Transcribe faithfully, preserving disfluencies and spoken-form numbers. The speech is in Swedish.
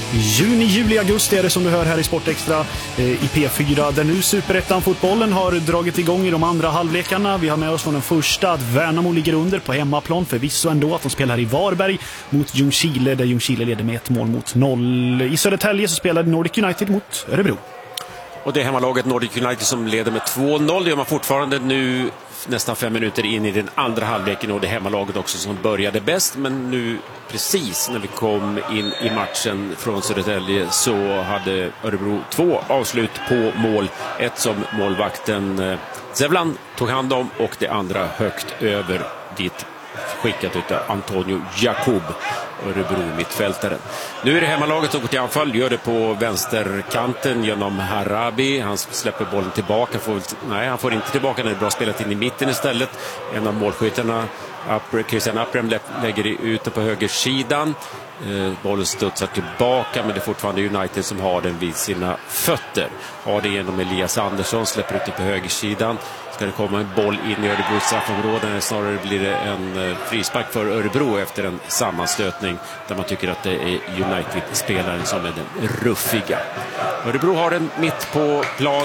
Juni, juli, augusti är det som du hör här i Sportextra i P fyra, där nu Superettan-fotbollen har dragit igång i de andra halvlekarna. Vi har med oss från den första att Värnamo ligger under på hemmaplan, förvisso ändå att de spelar i Varberg mot Ljungskile, där Ljungskile leder med ett mål mot noll. I Södertälje så spelade Nordic United mot Örebro. Och det är hemmalaget Nordic United som leder med två noll. Det gör man fortfarande nu nästan fem minuter in i den andra halvleken, och det är hemmalaget också som började bäst. Men nu precis när vi kom in i matchen från Södertälje så hade Örebro två avslut på mål. Ett som målvakten Zevlan tog hand om och det andra högt över dit skickat utav Antonio Jacob, Örebro mittfältaren. Nu är det hemmalaget som går till anfall, gör det på vänsterkanten genom Harabi. Han släpper bollen tillbaka, får, nej han får inte tillbaka, när det är bra spelat in i mitten istället. En av målskyttarna, Christian Aprem, lägger ut det på högersidan. Eh, bollen studsar tillbaka, men det är fortfarande United som har den vid sina fötter. Har det genom Elias Andersson, släpper ut det på högersidan. Ska det komma en boll in i Örebros straffområden, snarare blir det en frispark för Örebro efter en sammanstötning där man tycker att det är United-spelaren som är den ruffiga. Örebro har den mitt på plan